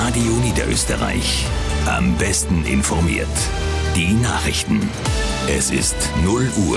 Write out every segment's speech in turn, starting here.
Radio Niederösterreich. Am besten informiert. Die Nachrichten. Es ist 0 Uhr.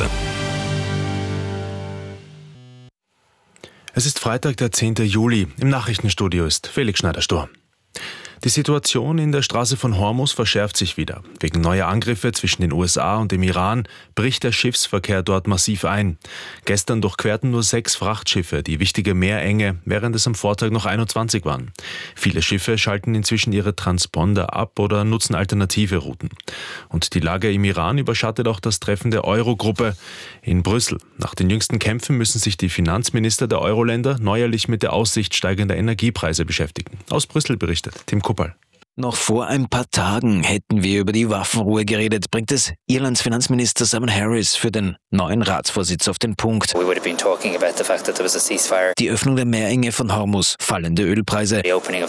Es ist Freitag, der 10. Juli. Im Nachrichtenstudio ist Felix Schneider-Sturm. Die Situation in der Straße von Hormuz verschärft sich wieder. Wegen neuer Angriffe zwischen den USA und dem Iran bricht der Schiffsverkehr dort massiv ein. Gestern durchquerten nur 6 Frachtschiffe die wichtige Meerenge, während es am Vortag noch 21 waren. Viele Schiffe schalten inzwischen ihre Transponder ab oder nutzen alternative Routen. Und die Lage im Iran überschattet auch das Treffen der Euro-Gruppe in Brüssel. Nach den jüngsten Kämpfen müssen sich die Finanzminister der Euro-Länder neuerlich mit der Aussicht steigender Energiepreise beschäftigen. Aus Brüssel berichtet Tim Kuppel. Noch vor ein paar Tagen hätten wir über die Waffenruhe geredet, bringt es Irlands Finanzminister Simon Harris für den neuen Ratsvorsitz auf den Punkt. Die Öffnung der Meerenge von Hormuz, fallende Ölpreise.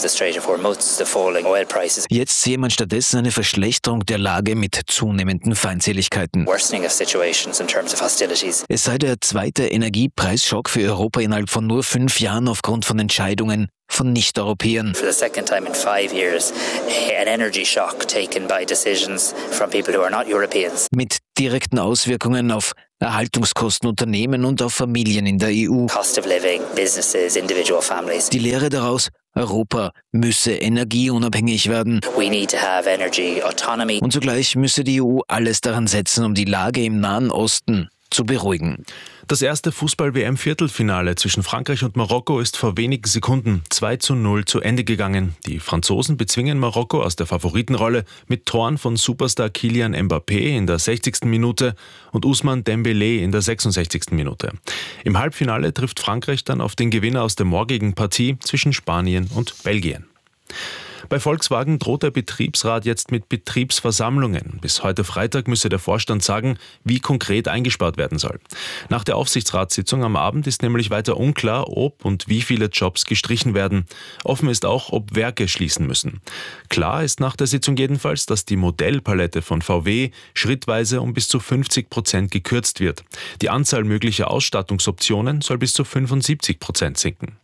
Jetzt sehe man stattdessen eine Verschlechterung der Lage mit zunehmenden Feindseligkeiten. Es sei der zweite Energiepreisschock für Europa innerhalb von nur 5 Jahren aufgrund von Entscheidungen von Nicht-Europäern. For the second time in 5 years, an energy shock taken by decisions from people who are not Europeans. Mit direkten Auswirkungen auf Erhaltungskosten, Unternehmen und auf Familien in der EU. Cost of living, businesses, individual families. Die Lehre daraus: Europa müsse energieunabhängig werden. We need to have energy autonomy. Und zugleich müsse die EU alles daran setzen, um die Lage im Nahen Osten zu beruhigen. Das erste Fußball-WM-Viertelfinale zwischen Frankreich und Marokko ist vor wenigen Sekunden 2:0 zu Ende gegangen. Die Franzosen bezwingen Marokko aus der Favoritenrolle mit Toren von Superstar Kylian Mbappé in der 60. Minute und Ousmane Dembélé in der 66. Minute. Im Halbfinale trifft Frankreich dann auf den Gewinner aus der morgigen Partie zwischen Spanien und Belgien. Bei Volkswagen droht der Betriebsrat jetzt mit Betriebsversammlungen. Bis heute Freitag müsse der Vorstand sagen, wie konkret eingespart werden soll. Nach der Aufsichtsratssitzung am Abend ist nämlich weiter unklar, ob und wie viele Jobs gestrichen werden. Offen ist auch, ob Werke schließen müssen. Klar ist nach der Sitzung jedenfalls, dass die Modellpalette von VW schrittweise um bis zu 50% gekürzt wird. Die Anzahl möglicher Ausstattungsoptionen soll bis zu 75% sinken.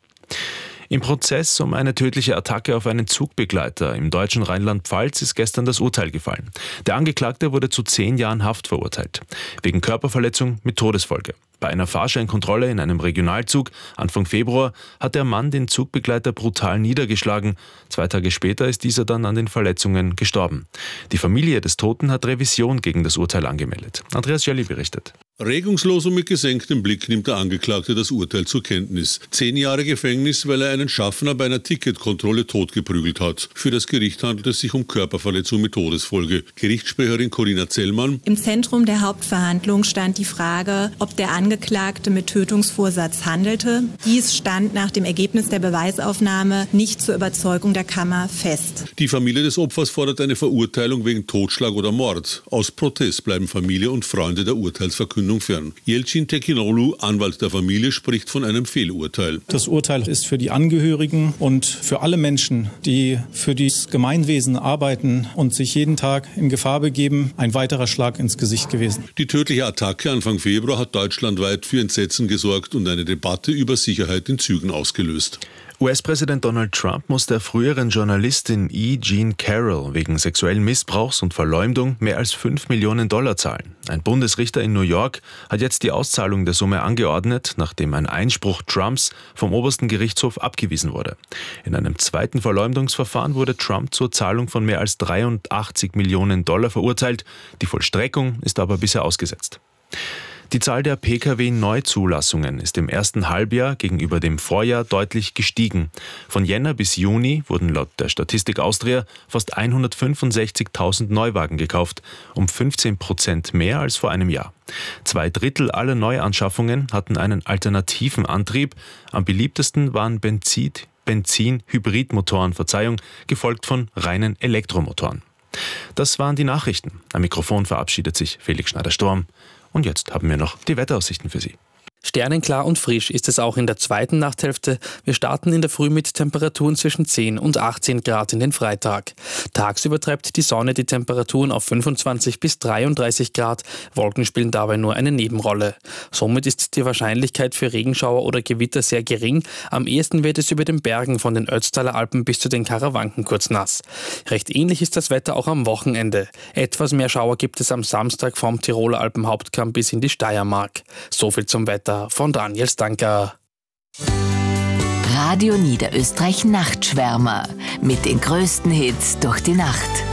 Im Prozess um eine tödliche Attacke auf einen Zugbegleiter im deutschen Rheinland-Pfalz ist gestern das Urteil gefallen. Der Angeklagte wurde zu 10 Jahren Haft verurteilt, wegen Körperverletzung mit Todesfolge. Bei einer Fahrscheinkontrolle in einem Regionalzug Anfang Februar hat der Mann den Zugbegleiter brutal niedergeschlagen. 2 Tage später ist dieser dann an den Verletzungen gestorben. Die Familie des Toten hat Revision gegen das Urteil angemeldet. Andreas Jelly berichtet. Regungslos und mit gesenktem Blick nimmt der Angeklagte das Urteil zur Kenntnis. 10 Jahre Gefängnis, weil er einen Schaffner bei einer Ticketkontrolle totgeprügelt hat. Für das Gericht handelt es sich um Körperverletzung mit Todesfolge. Gerichtssprecherin Corinna Zellmann: Im Zentrum der Hauptverhandlung stand die Frage, ob der Angeklagte mit Tötungsvorsatz handelte. Dies stand nach dem Ergebnis der Beweisaufnahme nicht zur Überzeugung der Kammer fest. Die Familie des Opfers fordert eine Verurteilung wegen Totschlag oder Mord. Aus Protest bleiben Familie und Freunde der Urteilsverkündung fern. Yelcin Tekinoglu, Anwalt der Familie, spricht von einem Fehlurteil. Das Urteil ist für die Angehörigen und für alle Menschen, die für das Gemeinwesen arbeiten und sich jeden Tag in Gefahr begeben, ein weiterer Schlag ins Gesicht gewesen. Die tödliche Attacke Anfang Februar hat deutschlandweit für Entsetzen gesorgt und eine Debatte über Sicherheit in Zügen ausgelöst. US-Präsident Donald Trump muss der früheren Journalistin E. Jean Carroll wegen sexuellen Missbrauchs und Verleumdung mehr als $5 Millionen zahlen. Ein Bundesrichter in New York hat jetzt die Auszahlung der Summe angeordnet, nachdem ein Einspruch Trumps vom obersten Gerichtshof abgewiesen wurde. In einem zweiten Verleumdungsverfahren wurde Trump zur Zahlung von mehr als $83 Millionen verurteilt. Die Vollstreckung ist aber bisher ausgesetzt. Die Zahl der Pkw-Neuzulassungen ist im ersten Halbjahr gegenüber dem Vorjahr deutlich gestiegen. Von Jänner bis Juni wurden laut der Statistik Austria fast 165.000 Neuwagen gekauft, um 15% mehr als vor einem Jahr. 2/3 aller Neuanschaffungen hatten einen alternativen Antrieb. Am beliebtesten waren Benzin-Hybridmotoren, gefolgt von reinen Elektromotoren. Das waren die Nachrichten. Am Mikrofon verabschiedet sich Felix Schneider-Sturm. Und jetzt haben wir noch die Wetteraussichten für Sie. Sternenklar und frisch ist es auch in der zweiten Nachthälfte. Wir starten in der Früh mit Temperaturen zwischen 10 und 18 Grad in den Freitag. Tagsüber treibt die Sonne die Temperaturen auf 25 bis 33 Grad. Wolken spielen dabei nur eine Nebenrolle. Somit ist die Wahrscheinlichkeit für Regenschauer oder Gewitter sehr gering. Am ehesten wird es über den Bergen von den Ötztaler Alpen bis zu den Karawanken kurz nass. Recht ähnlich ist das Wetter auch am Wochenende. Etwas mehr Schauer gibt es am Samstag vom Tiroler Alpenhauptkamm bis in die Steiermark. So viel zum Wetter von Daniel Stanker. Radio Niederösterreich Nachtschwärmer mit den größten Hits durch die Nacht.